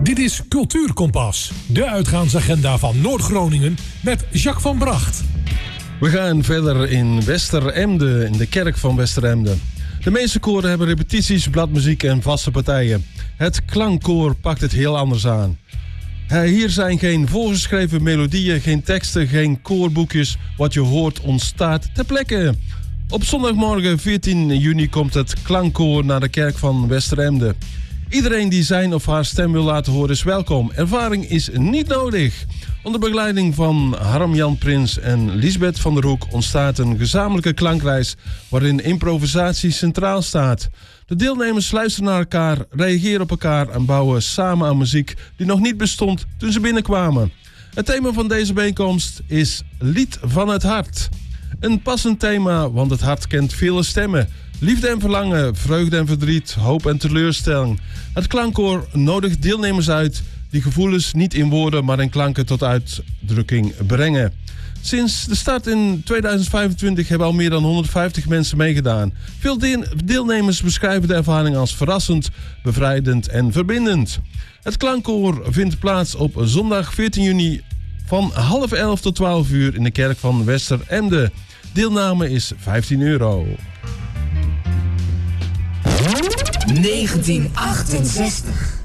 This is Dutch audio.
Dit is Cultuurkompas, de uitgaansagenda van Noord-Groningen met Jacques van Bracht. We gaan verder in Westeremde, in de kerk van Westeremde. De meeste koren hebben repetities, bladmuziek en vaste partijen. Het klankkoor pakt het heel anders aan. Hier zijn geen voorgeschreven melodieën, geen teksten, geen koorboekjes. Wat je hoort ontstaat ter plekke. Op zondagmorgen 14 juni komt het klankkoor naar de kerk van Westeremde. Iedereen die zijn of haar stem wil laten horen is welkom. Ervaring is niet nodig. Onder begeleiding van Harm-Jan Prins en Lisbeth van der Hoek ontstaat een gezamenlijke klankreis waarin improvisatie centraal staat. De deelnemers luisteren naar elkaar, reageren op elkaar en bouwen samen aan muziek die nog niet bestond toen ze binnenkwamen. Het thema van deze bijeenkomst is Lied van het Hart. Een passend thema, want het hart kent vele stemmen. Liefde en verlangen, vreugde en verdriet, hoop en teleurstelling. Het klankkoor nodigt deelnemers uit die gevoelens niet in woorden, maar in klanken tot uitdrukking brengen. Sinds de start in 2025 hebben al meer dan 150 mensen meegedaan. Veel deelnemers beschrijven de ervaring als verrassend, bevrijdend en verbindend. Het klankkoor vindt plaats op zondag 14 juni van 10:30 tot 12 uur in de kerk van Westeremde. Deelname is €15. 1968.